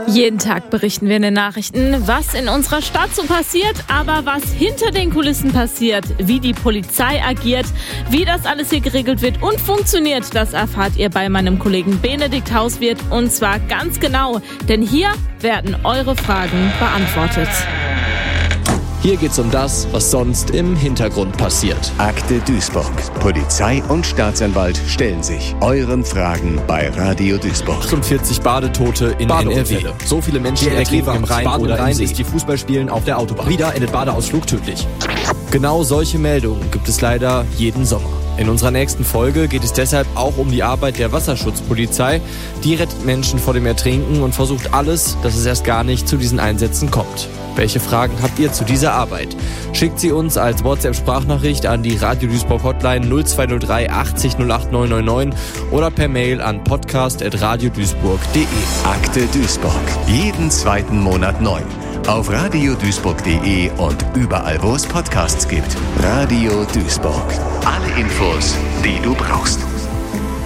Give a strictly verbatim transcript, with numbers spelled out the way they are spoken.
Jeden Tag berichten wir in den Nachrichten, was in unserer Stadt so passiert, aber was hinter den Kulissen passiert, wie die Polizei agiert, wie das alles hier geregelt wird und funktioniert, das erfahrt ihr bei meinem Kollegen Benedikt Hauswirth, und zwar ganz genau, denn hier werden eure Fragen beantwortet. Hier geht's um das, was sonst im Hintergrund passiert. Akte Duisburg. Polizei und Staatsanwalt stellen sich euren Fragen bei Radio Duisburg. achtundvierzig Badetote in N R W. So viele Menschen ertrinken im Rhein oder im See. Ist die Fußballspielen auf der Autobahn. Wieder endet Badeausflug tödlich. Genau solche Meldungen gibt es leider jeden Sommer. In unserer nächsten Folge geht es deshalb auch um die Arbeit der Wasserschutzpolizei. Die rettet Menschen vor dem Ertrinken und versucht alles, dass es erst gar nicht zu diesen Einsätzen kommt. Welche Fragen habt ihr zu dieser Arbeit? Schickt sie uns als WhatsApp-Sprachnachricht an die Radio Duisburg Hotline null zwei null drei achtzig null acht neun neun neun oder per Mail an podcast at radioduisburg punkt de. Akte Duisburg. Jeden zweiten Monat neu. Auf radioduisburg punkt de und überall, wo es Podcasts gibt. Radio Duisburg. Alle Infos, die du brauchst.